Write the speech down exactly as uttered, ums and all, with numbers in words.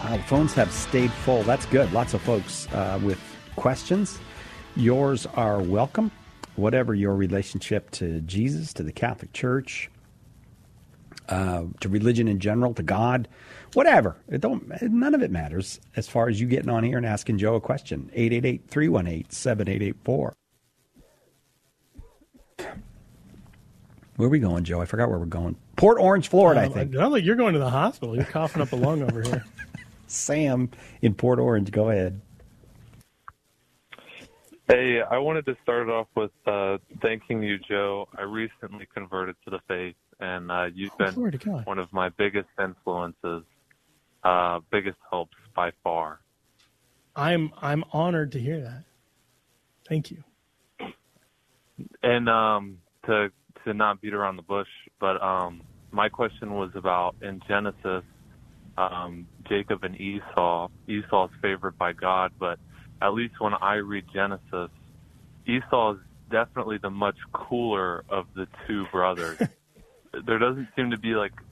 Uh, the phones have stayed full. That's good. Lots of folks uh, with questions. Yours are welcome. Whatever your relationship to Jesus, to the Catholic Church, uh, to religion in general, to God, whatever. It don't. None of it matters as far as you getting on here and asking Joe a question. eight eight eight, three one eight, seven eight eight four. Where are we going, Joe? I forgot where we're going. Port Orange, Florida, um, I think. I don't think you're going to the hospital. You're coughing up a lung over here. Sam in Port Orange, go ahead. Hey, I wanted to start off with uh, thanking you, Joe. I recently converted to the faith, and uh, you've oh, been one of my biggest influences, uh, biggest helps by far. I'm I'm honored to hear that. Thank you. And um, to to not beat around the bush, but um, my question was about in Genesis, um, Jacob and Esau. Esau's favored by God, but at least when I read Genesis, Esau is definitely the much cooler of the two brothers. There doesn't seem to be like